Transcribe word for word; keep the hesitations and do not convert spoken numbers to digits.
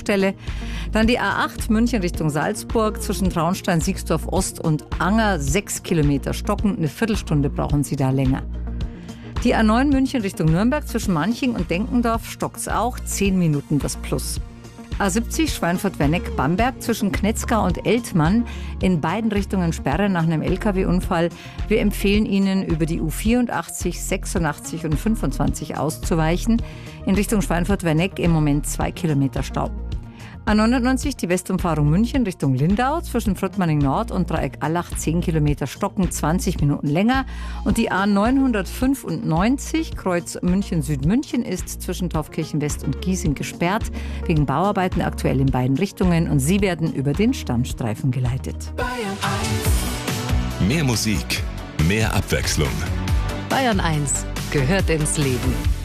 Baustelle. Dann die A acht München Richtung Salzburg zwischen Traunstein, Siegsdorf Ost und Anger. Sechs Kilometer stocken, eine Viertelstunde brauchen Sie da länger. Die A neun München Richtung Nürnberg zwischen Manching und Denkendorf stockt's auch. Zehn Minuten das Plus. A siebzig Schweinfurt-Werneck-Bamberg zwischen Knetzgau und Eltmann. In beiden Richtungen Sperre nach einem L K W-Unfall. Wir empfehlen Ihnen, über die U vierundachtzig, sechsundachtzig und fünfundzwanzig auszuweichen. In Richtung Schweinfurt-Werneck im Moment zwei Kilometer Stau. A neunundneunzig, die Westumfahrung München Richtung Lindau zwischen Fröttmanning Nord und Dreieck Allach zehn Kilometer stocken, zwanzig Minuten länger. Und die A neunhundertfünfundneunzig, Kreuz München Südmünchen, ist zwischen Taufkirchen West und Giesing gesperrt, wegen Bauarbeiten aktuell in beiden Richtungen, und sie werden über den Stammstreifen geleitet. Bayern eins. Mehr Musik, mehr Abwechslung. Bayern eins gehört ins Leben.